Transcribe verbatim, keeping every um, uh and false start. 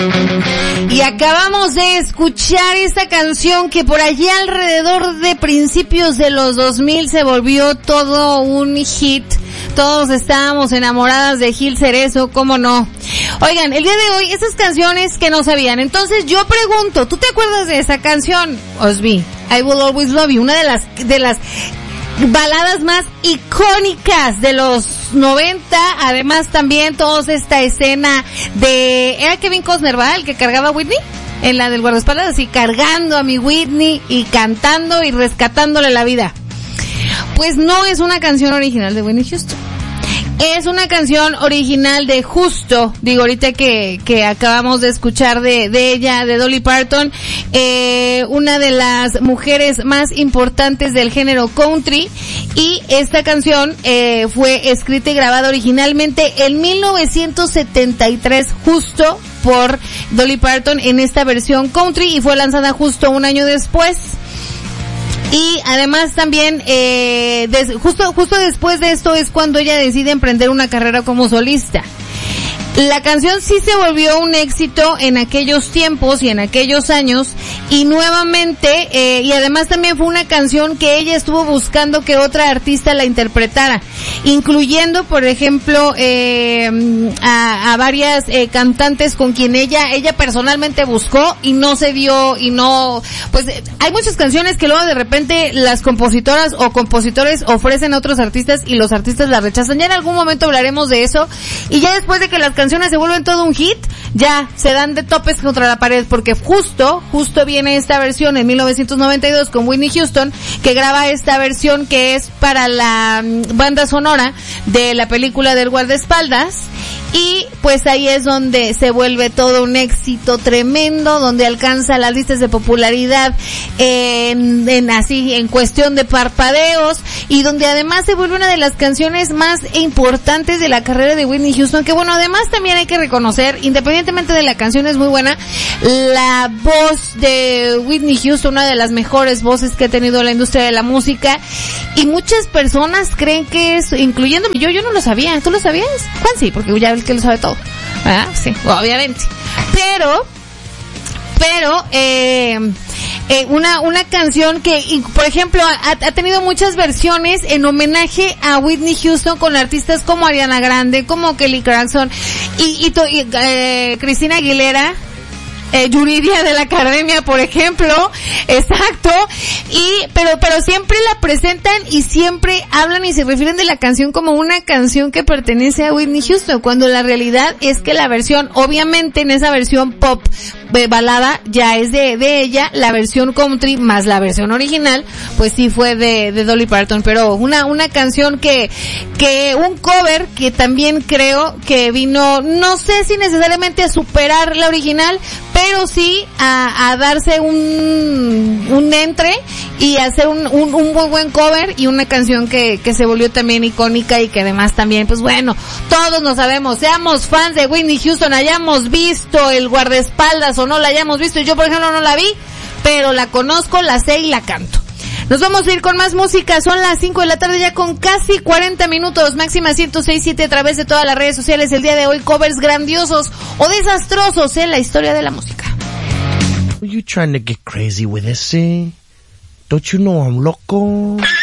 Y acabamos de escuchar esta canción que por allí alrededor de principios de los dos mil se volvió todo un hit. Todos estábamos enamoradas de Gil Cerezo, ¿cómo no? Oigan, el día de hoy, esas canciones que no sabían. Entonces yo pregunto, ¿tú te acuerdas de esa canción? Osby, I Will Always Love You, una de las, de las baladas más icónicas de los noventa, además también toda esta escena de, era Kevin Costner, ¿verdad? El que cargaba a Whitney en la del guardaespaldas, así cargando a mi Whitney y cantando y rescatándole la vida. Pues no es una canción original de Whitney Houston. Es una canción original de justo, digo ahorita que, que acabamos de escuchar de, de ella, de Dolly Parton, eh, una de las mujeres más importantes del género country, y esta canción, eh, fue escrita y grabada originalmente en mil novecientos setenta y tres, justo por Dolly Parton en esta versión country, y fue lanzada justo un año después. Y además también, eh, des, justo, justo después de esto es cuando ella decide emprender una carrera como solista. La canción sí se volvió un éxito en aquellos tiempos y en aquellos años, y nuevamente, eh, y además también fue una canción que ella estuvo buscando que otra artista la interpretara, incluyendo, por ejemplo, eh, a, a varias eh, cantantes con quien ella, ella personalmente buscó y no se dio, y no, pues eh, hay muchas canciones que luego de repente las compositoras o compositores ofrecen a otros artistas y los artistas las rechazan. Ya en algún momento hablaremos de eso, y ya después de que las canciones se vuelven todo un hit, ya se dan de topes contra la pared, porque justo, justo viene esta versión en mil novecientos noventa y dos con Whitney Houston, que graba esta versión que es para la banda sonora de la película del guardaespaldas, y pues ahí es donde se vuelve todo un éxito tremendo, donde alcanza las listas de popularidad en, en así, en cuestión de parpadeos, y donde además se vuelve una de las canciones más importantes de la carrera de Whitney Houston, que bueno, además también hay que reconocer, independientemente de la canción es muy buena, la voz de Whitney Houston, una de las mejores voces que ha tenido la industria de la música, y muchas personas creen que es, incluyéndome, yo, yo no lo sabía, ¿tú lo sabías? Juan sí, porque ya ves que lo sabe todo, ¿verdad? Sí, obviamente, pero, pero, eh, Eh, una una canción que, por ejemplo, ha, ha tenido muchas versiones en homenaje a Whitney Houston con artistas como Ariana Grande, como Kelly Clarkson y, y, to, y eh, Cristina Aguilera, eh, Yuridia de la Academia, por ejemplo, exacto, y pero pero siempre la presentan y siempre hablan y se refieren de la canción como una canción que pertenece a Whitney Houston, cuando la realidad es que la versión, obviamente en esa versión pop, de balada, ya es de, de ella, la versión country más la versión original, pues sí fue de, de Dolly Parton, pero una, una canción que, que, un cover que también creo que vino, no sé si necesariamente a superar la original, pero sí a, a darse un, un entre y hacer un, un, un muy buen cover, y una canción que, que se volvió también icónica, y que además también, pues bueno, todos nos sabemos, seamos fans de Whitney Houston, hayamos visto el guardaespaldas o no la hayamos visto, yo por ejemplo no la vi, pero la conozco, la sé y la canto. Nos vamos a ir con más música, son las cinco de la tarde ya con casi cuarenta minutos, Máxima ciento seis punto siete a través de todas las redes sociales. El día de hoy, covers grandiosos o desastrosos en la historia de la música. Are you trying to get crazy with this, eh? Don't you know I'm loco?